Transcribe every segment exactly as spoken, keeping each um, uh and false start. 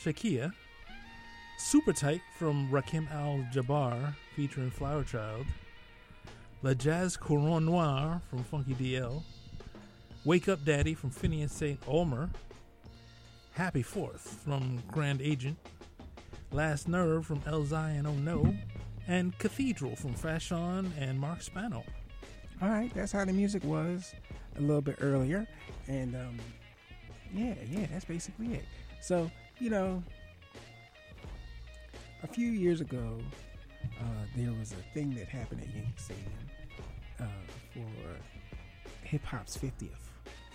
Shakia. Super Tight from Rakim Al-Jabbar featuring Flower Child. La Jazz Couronne Noire from Funky D L. Wake Up Daddy from Phineas Saint Ulmer. Happy Fourth from Grand Agent. Last Nerve from El Zion Oh No. And Cathedral from Fashion and Mark Spano. All right, that's how the music was a little bit earlier. And um, yeah, yeah, that's basically it. So, you know, a few years ago, uh, there was a thing that happened at Yankee Stadium uh, for hip hop's fiftieth.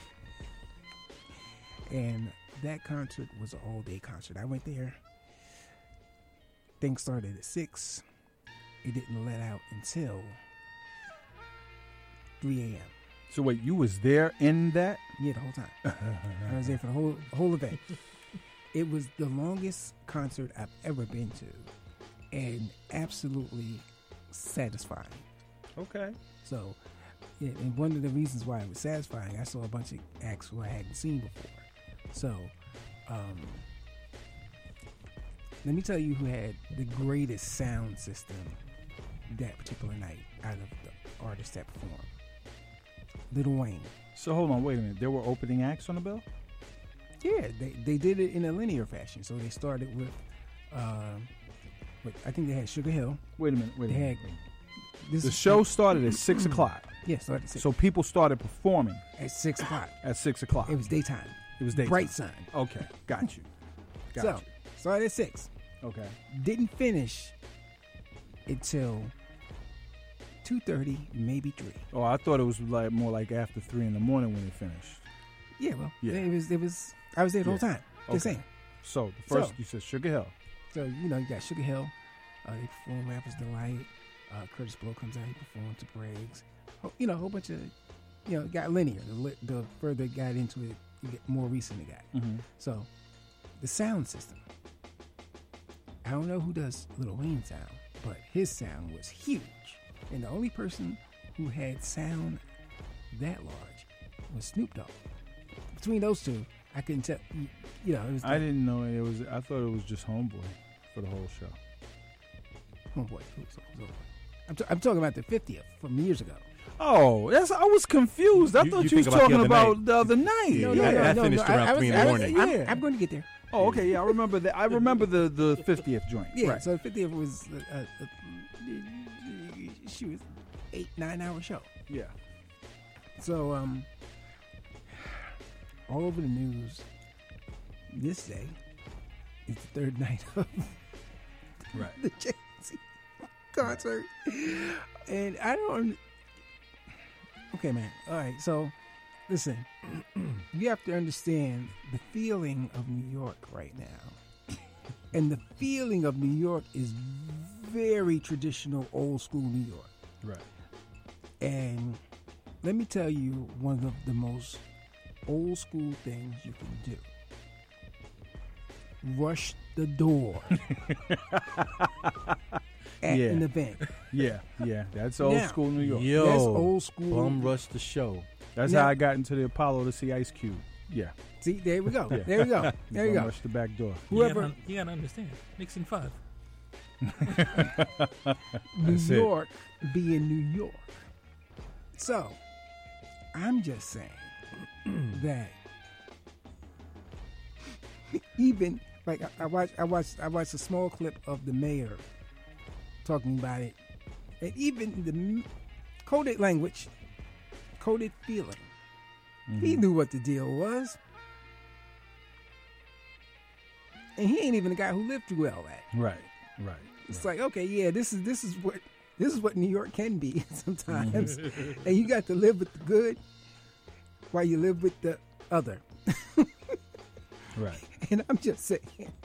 And that concert was an all day concert. I went there. Things started at six. It didn't let out until three a.m. So wait, you was there in that? Yeah, the whole time. I was there for the whole whole event. It was the longest concert I've ever been to, and absolutely satisfying. Okay. So, yeah, and one of the reasons why it was satisfying, I saw a bunch of acts who I hadn't seen before. So, um, let me tell you who had the greatest sound system that particular night out of the artists that performed. Lil Wayne. So hold on, wait a minute. There were opening acts on the bill? Yeah, they, they did it in a linear fashion. So they started with, uh, with I think they had Sugar Hill. Wait a minute, wait a They minute. had this The show started at six o'clock. Yeah, started at six. So people started performing at six o'clock. at six o'clock. It was daytime. It was daytime. Bright sun. Okay, got you. Got so you. started at six. Okay. Didn't finish until two thirty, maybe three. Oh, I thought it was like more like after three in the morning when it finished. Yeah, well, Yeah. it was. It was. I was there the Yeah. whole time. Just Okay. saying. So the first So- you said Sugar Hill. So you know, you got Sugar Hill. Uh, they perform Rapper's Delight. Uh, Curtis Blow comes out. He performed to Briggs. Ho- You know, a whole bunch of, you know, it got linear. The, li- the further it got into it, you get more recent it got. Mm-hmm. So, the sound system. I don't know who does Lil Wayne sound, but his sound was huge. And the only person who had sound that large was Snoop Dogg. Between those two, I couldn't tell. You, you know, it was. I didn't know it was. I thought it was just Homeboy for the whole show. Homeboy. Who's Homeboy? I'm, t- I'm talking about the fiftieth from years ago. Oh, that's. I was confused. I You- thought you you, was think about the talking other about night. the other night. Yeah, yeah, that finished around I, I three in was- the I was- morning. I'm, Yeah, I'm going to get there. Oh, okay. Yeah, I remember that. I remember the the fiftieth joint. Yeah, Right. so the fiftieth was a, a, a, she was eight nine hour show. Yeah. So um, all over the news this day is the third night of Right. the Jay-Z concert, and I don't. Okay, man. All right, so listen, you have to understand the feeling of New York right now. And the feeling of New York is very traditional, old school New York. Right. And let me tell you one of the most old school things you can do. Rush the door at Yeah. an event. Yeah. Yeah. That's old Now, school New York. Yo, That's old school. Bum Rush the show. That's Now- how I got into the Apollo to see Ice Cube. Yeah. See, there we go. Yeah. There we go. There you Bum go. Rush the back door. You Whoever gotta, you gotta understand. Nixon five. New That's it. York being New York. So, I'm just saying that even like I, I watched, I watched, I watched a small clip of the mayor talking about it, and even the m- coded language, coded feeling. He Mm-hmm. knew what the deal was, and he ain't even the guy who lived through all that. Right. Right. It's like, okay, yeah, this is this is what this is what New York can be sometimes, and you got to live with the good while you live with the other. Right. And I'm just saying,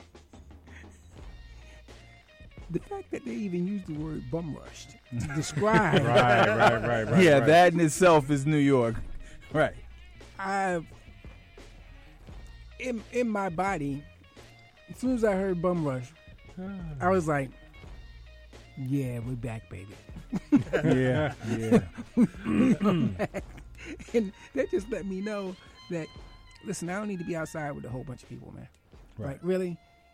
the fact that they even use the word bum rushed to describe, Right, right, right, right. yeah, right. that in itself is New York. Right. I've in in my body. As soon as I heard bum rush, I was like, "Yeah, we're back, baby." Yeah. Yeah. And that just let me know that, listen, I don't need to be outside with a whole bunch of people, man. Right. Like, really?